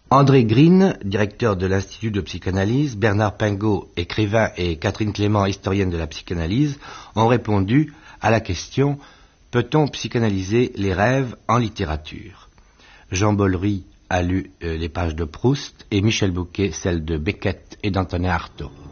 André Green, directeur de l'Institut de psychanalyse, Bernard Pingot, écrivain, et Catherine Clément, historienne de la psychanalyse, ont répondu à la question « Peut-on psychanalyser les rêves en littérature ?» Jean Bollery a lu les pages de Proust et Michel Bouquet celles de Beckett et d'Antonin Artaud.